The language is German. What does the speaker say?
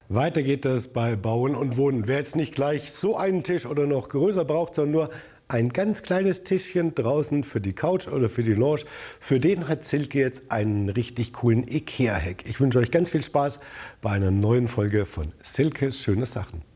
Weiter geht es bei Bauen und Wohnen. Wer jetzt nicht gleich so einen Tisch oder noch größer braucht, sondern nur ein ganz kleines Tischchen draußen für die Couch oder für die Lounge, für den hat Silke jetzt einen richtig coolen Ikea-Hack. Ich wünsche euch ganz viel Spaß bei einer neuen Folge von Silkes schöne Sachen.